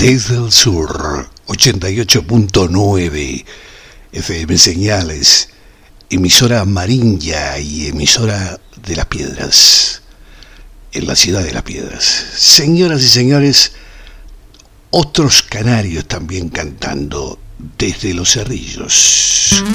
Desde el sur, 88.9 FM Señales, emisora Marinja y emisora de Las Piedras, en la ciudad de Las Piedras. Señoras y señores, otros canarios también cantando desde Los Cerrillos.